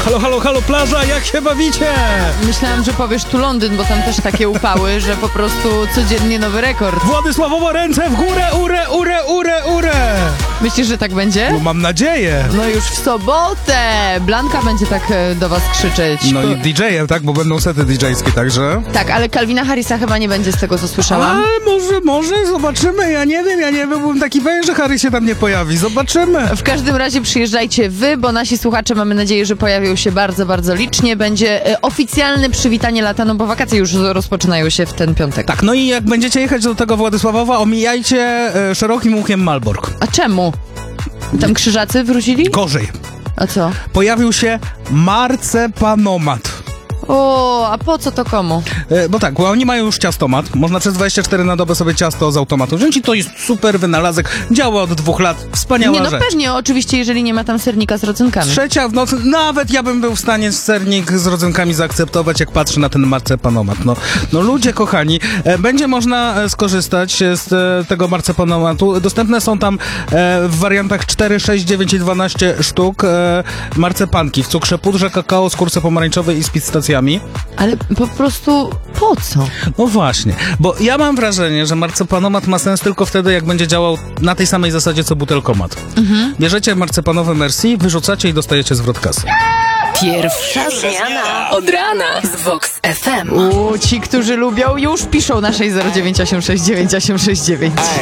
Halo, halo, halo, plaża, jak się bawicie? Myślałam, że powiesz tu Londyn, bo tam też takie upały, że po prostu codziennie nowy rekord. Władysławowo, ręce w górę, urę! Myślisz, że tak będzie? No mam nadzieję. No już w sobotę! Blanka będzie tak do was krzyczeć. No i DJ-em, tak? Bo będą sety DJ-skie także. Tak, ale Calvina Harrisa chyba nie będzie z tego, co słyszałam. Ale może, zobaczymy. Ja nie wiem, byłbym taki pewien, że Harry się tam nie pojawi. Zobaczymy. W każdym razie przyjeżdżajcie wy, bo nasi słuchacze, mamy nadzieję, że pojawią się bardzo, bardzo licznie. Będzie oficjalne przywitanie lata, no bo wakacje już rozpoczynają się w ten piątek. Tak, no i jak będziecie jechać do tego Władysławowa, omijajcie szerokim łukiem Malbork. A czemu? Tam krzyżacy wrócili? Gorzej. A co? Pojawił się marcepanomat. O, a po co to komu? Bo tak, bo oni mają już ciastomat. Można przez 24 na dobę sobie ciasto z automatu wziąć i to jest super wynalazek. Działa od 2 lat. Wspaniała Nie, no rzecz. pewnie, oczywiście, jeżeli nie ma tam sernika z rodzynkami. 3 w nocy, nawet ja bym był w stanie sernik z rodzynkami zaakceptować, jak patrzę na ten marcepanomat. No ludzie kochani, będzie można skorzystać z tego marcepanomatu. Dostępne są tam w wariantach 4, 6, 9 i 12 sztuk marcepanki w cukrze, pudrze kakao, skórce pomarańczowej i z pistacjami. Ale po prostu po co? No właśnie, bo ja mam wrażenie, że marcepanomat ma sens tylko wtedy, jak będzie działał na tej samej zasadzie, co butelkomat. Bierzecie marcepanowe Merci, wyrzucacie i dostajecie zwrot kasy. Pierwsza zmiana od rana z Vox FM. Ci, którzy lubią, już piszą na 609869869.